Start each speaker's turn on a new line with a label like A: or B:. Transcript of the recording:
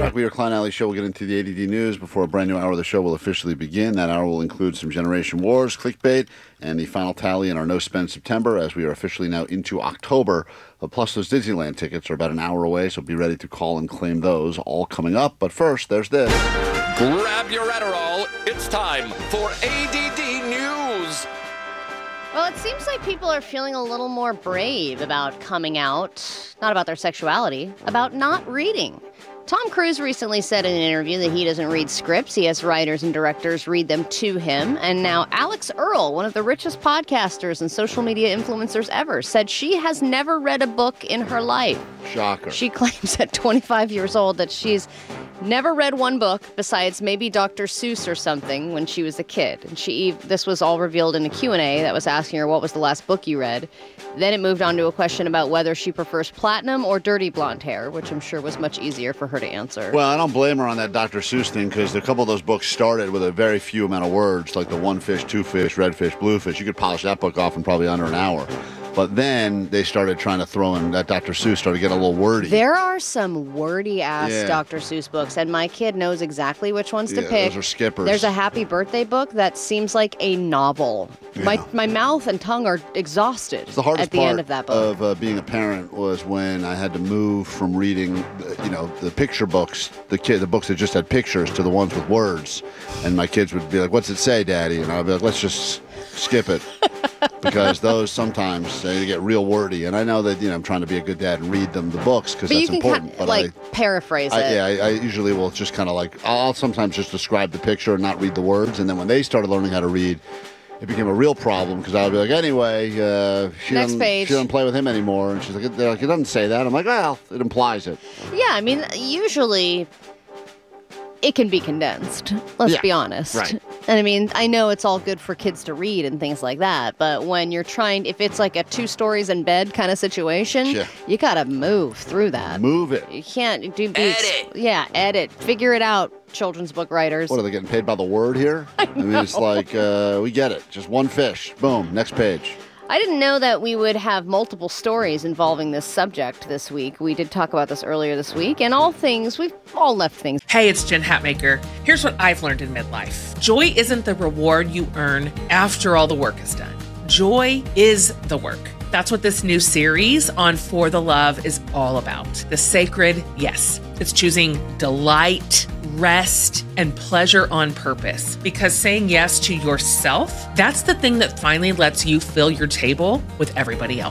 A: Back with your Klein Alley Show. We'll get into the ADD news before a brand new hour of the show will officially begin. That hour will include some Generation Wars, clickbait, and the final tally in our No Spend September, as we are officially now into October. Plus, those Disneyland tickets are about an hour away, so be ready to call and claim those, all coming up. But first, there's this.
B: Grab your Adderall. It's time for ADD News.
C: Well, it seems like people are feeling a little more brave about coming out, not about their sexuality, about not reading. Tom Cruise recently said in an interview that he doesn't read scripts. He has writers and directors read them to him. And now Alex Earle, one of the richest podcasters and social media influencers ever, said she has never read a book in her life.
A: Shocker.
C: She claims at 25 years old that she's never read one book besides maybe Dr. Seuss or something when she was a kid. And this was all revealed in a Q&A that was asking her, what was the last book you read? Then it moved on to a question about whether she prefers platinum or dirty blonde hair, which I'm sure was much easier for her to answer.
A: Well, I don't blame her on that Dr. Seuss thing, because a couple of those books started with a very few amount of words, like the one fish, two fish, red fish, blue fish. You could polish that book off in probably under an hour. But then they started trying to throw in that Dr. Seuss started getting a little wordy.
C: There are some wordy-ass Dr. Seuss books, and my kid knows exactly which ones to pick.
A: Those are skippers.
C: There's a Happy Birthday book that seems like a novel. Yeah. My mouth and tongue are exhausted at the end of that book.
A: Of being a parent was when I had to move from reading, the picture books, the books that just had pictures, to the ones with words. And my kids would be like, "What's it say, Daddy?" And I'd be like, "Let's just skip it." Because those sometimes they get real wordy, and I know that I'm trying to be a good dad and read them the books because that's important.
C: But you can paraphrase it.
A: I usually will just kind of I'll sometimes just describe the picture and not read the words, and then when they started learning how to read, it became a real problem because I would be like, anyway, she doesn't play with him anymore, and she's like, they're like, it doesn't say that. I'm like, well, it implies it.
C: Yeah, I mean, usually it can be condensed. Let's be honest.
A: Right.
C: And I mean, I know it's all good for kids to read and things like that, but when you're if it's like a 2 stories in bed kind of situation, you gotta move through that.
A: Move it.
C: You can't
B: edit.
C: Edit. Figure it out, children's book writers.
A: What, are they getting paid by the word here? I mean, it's like, we get it. Just one fish. Boom. Next page.
C: I didn't know that we would have multiple stories involving this subject this week. We did talk about this earlier this week, and we've all left things.
D: Hey, it's Jen Hatmaker. Here's what I've learned in midlife. Joy isn't the reward you earn after all the work is done. Joy is the work. That's what this new series on For the Love is all about. The sacred yes. It's choosing delight, rest, and pleasure on purpose. Because saying yes to yourself, that's the thing that finally lets you fill your table with everybody else.